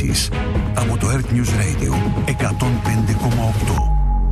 ειδήσεις από το Earth News Radio 105,8.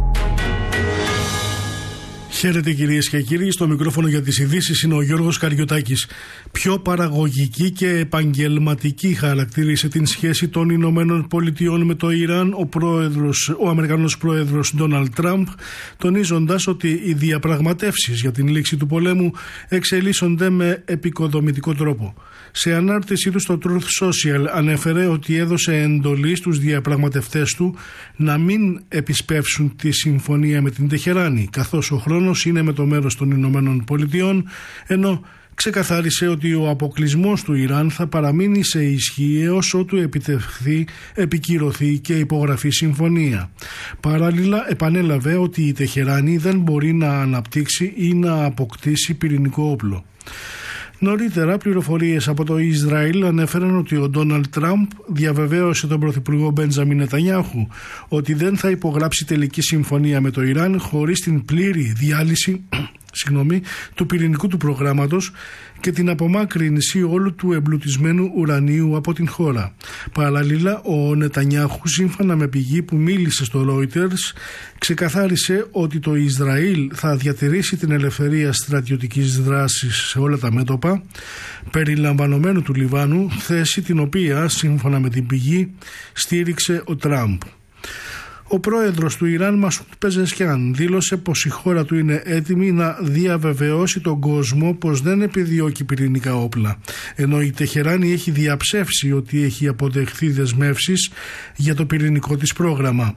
Χαίρετε κυρίες και κύριοι, στο μικρόφωνο για τις ειδήσεις είναι ο Γιώργος Καριωτάκης. Πιο παραγωγική και επαγγελματική χαρακτήρισε την σχέση των Ηνωμένων Πολιτειών με το Ιράν ο Αμερικανός πρόεδρος Ντόναλντ Τραμπ, τονίζοντας ότι οι διαπραγματεύσεις για την λήξη του πολέμου εξελίσσονται με επικοδομητικό τρόπο. Σε ανάρτησή του στο Truth Social ανέφερε ότι έδωσε εντολή στους διαπραγματευτές του να μην επισπεύσουν τη συμφωνία με την Τεχεράνη, καθώς ο χρόνος είναι με το μέρος των Ηνωμένων Πολιτειών, ενώ ξεκαθάρισε ότι ο αποκλεισμός του Ιράν θα παραμείνει σε ισχύ έως ότου επιτευχθεί, επικυρωθεί και υπογραφεί συμφωνία. Παράλληλα επανέλαβε ότι η Τεχεράνη δεν μπορεί να αναπτύξει ή να αποκτήσει πυρηνικό όπλο. Νωρίτερα, πληροφορίες από το Ισραήλ ανέφεραν ότι ο Ντόναλντ Τραμπ διαβεβαίωσε τον πρωθυπουργό Μπέντζαμιν Νετανιάχου ότι δεν θα υπογράψει τελική συμφωνία με το Ιράν χωρίς την πλήρη διάλυση του πυρηνικού του προγράμματος και την απομάκρυνση όλου του εμπλουτισμένου ουρανίου από την χώρα. Παράλληλα, ο Νετανιάχου, σύμφωνα με πηγή που μίλησε στο Reuters, ξεκαθάρισε ότι το Ισραήλ θα διατηρήσει την ελευθερία στρατιωτικής δράσης σε όλα τα μέτωπα, περιλαμβανομένου του Λιβάνου, θέση την οποία, σύμφωνα με την πηγή, στήριξε ο Τραμπ. Ο πρόεδρος του Ιράν, Μασούντ Πεζεσκιάν, δήλωσε πως η χώρα του είναι έτοιμη να διαβεβαιώσει τον κόσμο πως δεν επιδιώκει πυρηνικά όπλα, ενώ η Τεχεράνη έχει διαψεύσει ότι έχει αποδεχθεί δεσμεύσεις για το πυρηνικό της πρόγραμμα.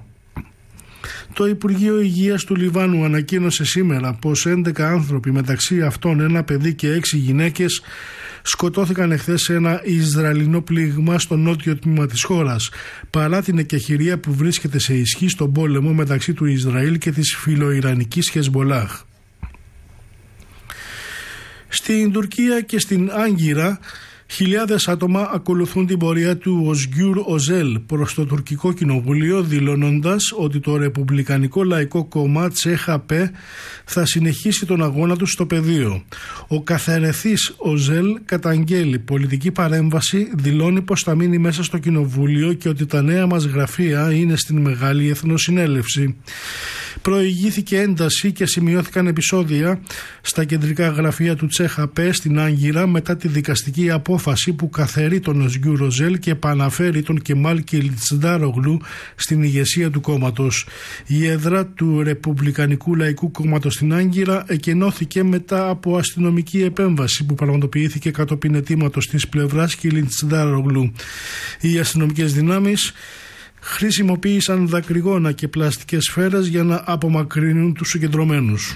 Το Υπουργείο Υγείας του Λιβάνου ανακοίνωσε σήμερα πως 11 άνθρωποι, μεταξύ αυτών ένα παιδί και 6 γυναίκες, σκοτώθηκαν εχθές σε ένα Ισραηλινό πλήγμα στο νότιο τμήμα της χώρας, παρά την εκεχηρία που βρίσκεται σε ισχύ στον πόλεμο μεταξύ του Ισραήλ και της φιλοϊρανικής Χεσμολάχ. Στην Τουρκία και στην Άγκυρα, χιλιάδες άτομα ακολουθούν την πορεία του Οσγκιούρ Οζέλ προς το τουρκικό κοινοβούλιο, δηλώνοντας ότι το Ρεπουμπλικανικό Λαϊκό Κόμμα CHP θα συνεχίσει τον αγώνα του στο πεδίο. Ο καθερεθής Οζέλ καταγγέλει πολιτική παρέμβαση, δηλώνει πως θα μείνει μέσα στο κοινοβούλιο και ότι τα νέα μας γραφεία είναι στην Μεγάλη Εθνοσυνέλευση. Προηγήθηκε ένταση και σημειώθηκαν επεισόδια στα κεντρικά γραφεία του CHP στην Άγκυρα μετά τη δικαστική απόφαση που καθαιρεί τον Οσγκιούρ Οζέλ και επαναφέρει τον Κεμάλ Κιλτσντάρογλου στην ηγεσία του κόμματος. Η έδρα του Ρεπουμπλικανικού Λαϊκού Κόμματος στην Άγκυρα εκενώθηκε μετά από αστυνομική επέμβαση που πραγματοποιήθηκε κατόπιν αιτήματος της πλευράς Κιλτσντάρογλου. Οι αστυνομικές δυνάμεις χρησιμοποίησαν δακρυγόνα και πλαστικές σφαίρες για να απομακρύνουν τους συγκεντρωμένους.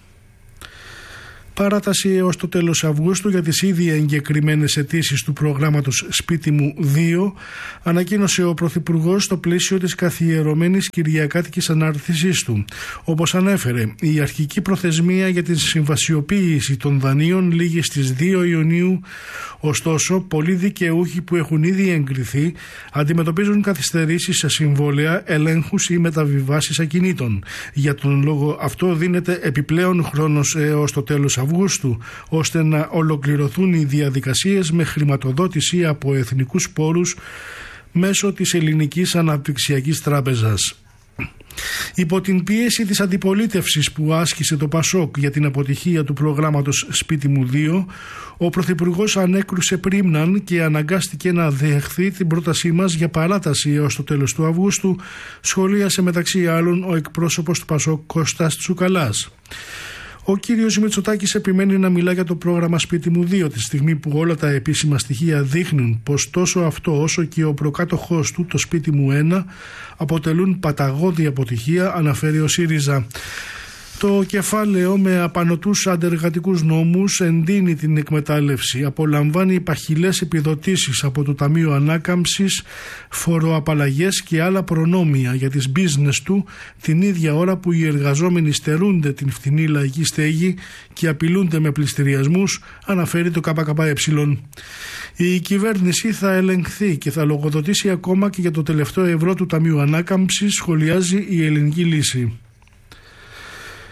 Παράταση έως το τέλος Αυγούστου για τις ήδη εγκεκριμένες αιτήσεις του προγράμματος Σπίτι μου 2, ανακοίνωσε ο Πρωθυπουργός στο πλαίσιο της καθιερωμένης κυριακάτικης ανάρτησής του. Όπως ανέφερε, η αρχική προθεσμία για τη συμβασιοποίηση των δανείων λήγει στις 2 Ιουνίου, ωστόσο πολλοί δικαιούχοι που έχουν ήδη εγκριθεί αντιμετωπίζουν καθυστερήσεις σε συμβόλαια, ελέγχους ή μεταβιβάσεις ακινήτων. Για τον λόγο αυτό δίνεται επιπλέον χρόνος έως το τέλος Αυγούστου, ώστε να ολοκληρωθούν οι διαδικασίες με χρηματοδότηση από εθνικούς πόρους μέσω της Ελληνικής Αναπτυξιακής Τράπεζας. Υπό την πίεση της αντιπολίτευσης που άσκησε το ΠΑΣΟΚ για την αποτυχία του προγράμματος Σπίτι μου 2, ο Πρωθυπουργός ανέκρουσε πρίμναν και αναγκάστηκε να δεχθεί την πρότασή μας για παράταση έως το τέλος του Αυγούστου, σχολίασε μεταξύ άλλων ο εκπρόσωπος του ΠΑΣΟΚ Κώστας Τσουκαλάς. Ο κύριος Μητσοτάκης επιμένει να μιλά για το πρόγραμμα Σπίτι μου 2 τη στιγμή που όλα τα επίσημα στοιχεία δείχνουν πως τόσο αυτό όσο και ο προκάτοχός του, το Σπίτι μου 1, αποτελούν παταγώδη αποτυχία, αναφέρει ο ΣΥΡΙΖΑ. Το κεφάλαιο με απανωτούς αντεργατικούς νόμους εντείνει την εκμετάλλευση, απολαμβάνει παχυλές επιδοτήσεις από το Ταμείο Ανάκαμψης, φοροαπαλλαγές και άλλα προνόμια για τις business του την ίδια ώρα που οι εργαζόμενοι στερούνται την φθηνή λαϊκή στέγη και απειλούνται με πληστηριασμούς, αναφέρει το ΚΚΕ. Η κυβέρνηση θα ελεγχθεί και θα λογοδοτήσει ακόμα και για το τελευταίο ευρώ του Ταμείου Ανάκαμψης, σχολιάζει η Ελληνική Λύση.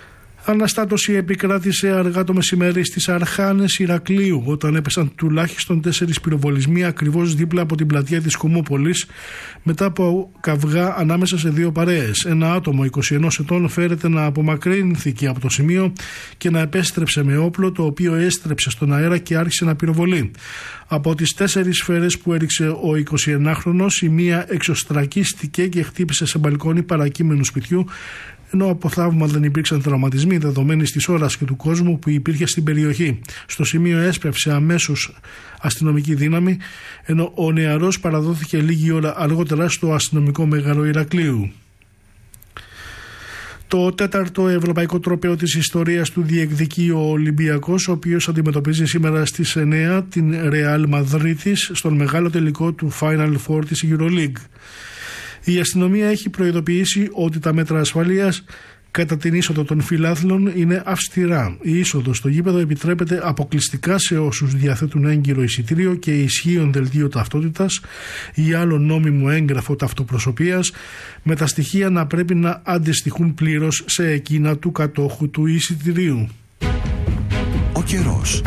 Αναστάτωση επικράτησε αργά το μεσημέρι στις Αρχάνες Ηρακλείου, όταν έπεσαν τουλάχιστον 4 πυροβολισμοί ακριβώς δίπλα από την πλατεία της Κομμόπολης, μετά από καυγά ανάμεσα σε 2 παρέες. Ένα άτομο 21 ετών φέρεται να απομακρύνθηκε από το σημείο και να επέστρεψε με όπλο, το οποίο έστρεψε στον αέρα και άρχισε να πυροβολεί. Από τις 4 σφαίρες που έριξε ο 21χρονος, η μία εξωστρακίστηκε και χτύπησε σε μπαλκόνι παρακείμενου σπιτιού, ενώ από θαύμα δεν υπήρξαν τραυματισμοί δεδομένης της ώρας και του κόσμου που υπήρχε στην περιοχή. Στο σημείο έσπευσε αμέσως αστυνομική δύναμη, ενώ ο νεαρός παραδόθηκε λίγη ώρα αργότερα στο αστυνομικό μέγαρο Ηρακλείου. Το 4ο ευρωπαϊκό τροπαίο της ιστορίας του διεκδικεί ο Ολυμπιακός, ο οποίος αντιμετωπίζει σήμερα στις 9 την Real Μαδρίτης στον μεγάλο τελικό του Final Four της EuroLeague. Η αστυνομία έχει προειδοποιήσει ότι τα μέτρα ασφαλείας κατά την είσοδο των φιλάθλων είναι αυστηρά. Η είσοδος στο γήπεδο επιτρέπεται αποκλειστικά σε όσους διαθέτουν έγκυρο εισιτήριο και ισχύον δελτίο ταυτότητας ή άλλο νόμιμο έγγραφο ταυτοπροσωπείας, με τα στοιχεία να πρέπει να αντιστοιχούν πλήρως σε εκείνα του κατόχου του εισιτηρίου. Ο καιρός.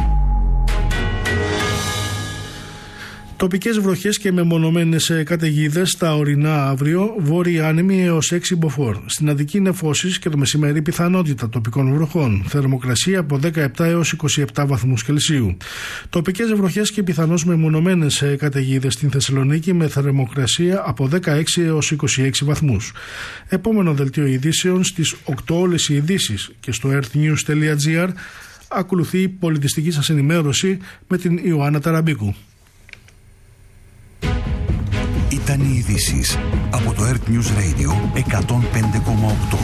Τοπικές βροχές και μεμονωμένες καταιγίδες στα ορεινά αύριο, βόρειοι άνεμοι έως 6 μποφόρ. Στην Αττική νεφώσεις και το μεσημέρι πιθανότητα τοπικών βροχών. Θερμοκρασία από 17 έως 27 βαθμούς Κελσίου. Τοπικές βροχές και πιθανώς μεμονωμένες καταιγίδες στην Θεσσαλονίκη, με θερμοκρασία από 16 έως 26 βαθμούς. Επόμενο δελτίο ειδήσεων στις 8 όλες οι ειδήσεις, και στο earthnews.gr ακολουθεί η πολιτιστική σας ενημέρωση με την Ιωάννα Ταραμπίκου. Ήταν οι ειδήσεις από το Earth News Radio 105,8.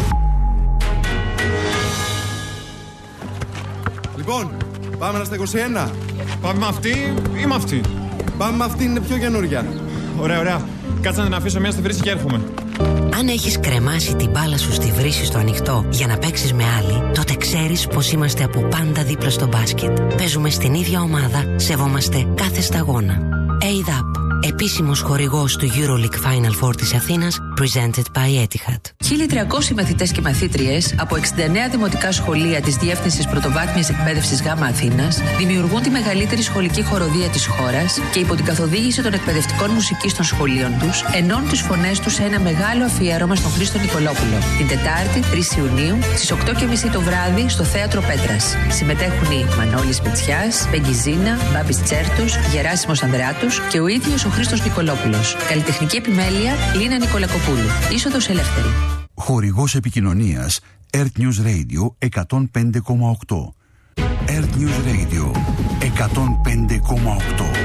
Λοιπόν, πάμε στα 21. Πάμε με αυτή ή με αυτή? Πάμε με αυτή, είναι πιο καινούρια. Ωραία, ωραία. Κάτσε να αφήσω μια στη βρύση και έρχομαι. Αν έχεις κρεμάσει την μπάλα σου στη βρύση στο ανοιχτό για να παίξεις με άλλη, τότε ξέρεις πως είμαστε από πάντα δίπλα στο μπάσκετ. Παίζουμε στην ίδια ομάδα, σεβόμαστε κάθε σταγόνα. ADAP, επίσημος χορηγός του EuroLeague Final Four της Αθήνας, presented by Etihad. 1.300 μαθητές και μαθήτριες από 69 δημοτικά σχολεία της Διεύθυνσης Πρωτοβάθμιας Εκπαίδευσης ΓΑΜΑ Αθήνας δημιουργούν τη μεγαλύτερη σχολική χοροδία της χώρας και υπό την καθοδήγηση των εκπαιδευτικών μουσικής των σχολείων τους, ενώνουν τις φωνές τους σε ένα μεγάλο αφιέρωμα στον Χρήστο Νικολόπουλο. Την Τετάρτη, 3 Ιουνίου, στις 8:30 το βράδυ, στο Θέατρο Πέτρας. Συμμετέχουν οι Μανώλης Πετσιάς, Πεγκιζίνα, Μπάμπης Τσέρτους, Γεράσιμος Ανδρεάτους και ο ίδιος ο Χρήστος Νικολόπουλος. Καλλιτεχνική επιμέλεια Λίνα Νικολακοπούλου. Είσοδος ελεύθερη. Χορηγός επικοινωνίας Earth News Radio 105,8. Earth News Radio 105,8.